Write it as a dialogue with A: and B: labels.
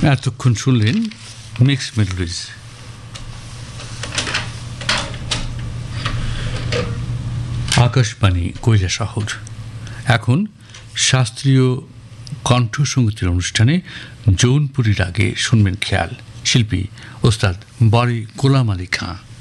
A: এতক্ষণ শুনলেন mix melodies. Akashvani Kailashahar. এখন শাস্ত্রীয় কণ্ঠসঙ্গীতের অনুষ্ঠানে জৌনপুরী রাগে শুনবেন খেয়াল। শিল্পী ওস্তাদ বারি গোলাম আলী খাঁ।